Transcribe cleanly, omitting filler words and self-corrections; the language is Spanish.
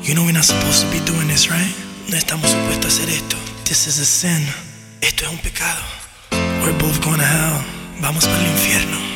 You know we're not supposed to be doing this, right? No estamos supuestos a hacer esto. This is a sin. Esto es un pecado. We're both going to hell. Vamos para el infierno.